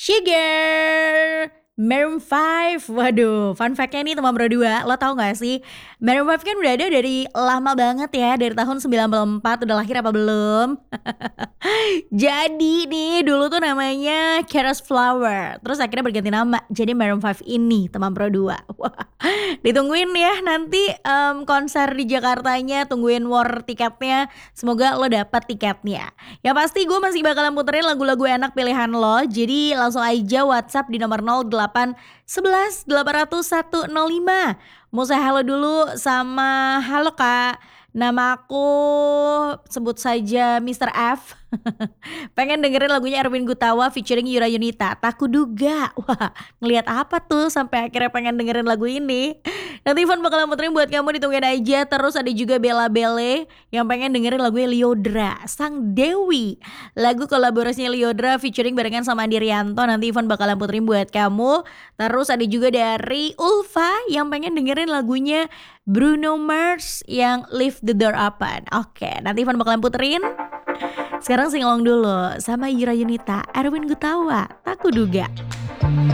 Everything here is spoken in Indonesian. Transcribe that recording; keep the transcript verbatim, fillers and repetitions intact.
Sugar, Maroon five. Waduh, fun fact-nya nih teman Bro dua, lo tau gak sih? Maroon five kan udah ada dari lama banget ya, dari tahun sembilan puluh empat, udah lahir apa belum? Jadi nih dulu tuh namanya Keras Flower, terus akhirnya berganti nama jadi Maroon five ini teman Pro dua. Wah, ditungguin ya nanti em, konser di Jakartanya, tungguin war tiketnya. Semoga lo dapet tiketnya. Ya pasti gue masih bakalan puterin lagu-lagu enak pilihan lo. Jadi langsung aja WhatsApp di nomor nol delapan satu satu delapan nol nol satu nol lima. Mau saya halo dulu sama halo Kak. Nama aku sebut saja mister F. Pengen dengerin lagunya Erwin Gutawa featuring Yura Yunita. Tak kuduga. Wah, ngelihat apa tuh sampai akhirnya pengen dengerin lagu ini. Nanti Ivan bakalan muterin buat kamu, ditungguin aja. Terus ada juga Bella Bele yang pengen dengerin lagunya Liodra, Sang Dewi. Lagu kolaborasinya Liodra featuring barengan sama Andi Rianto. Nanti Ivan bakalan puterin buat kamu. Terus ada juga dari Ulfa yang pengen dengerin lagunya Bruno Mars yang Leave the Door Open. Oke, nanti Ivan bakalan puterin. Sekarang singalong dulu sama Yura Yunita, Erwin Gutawa, Tak Kuduga.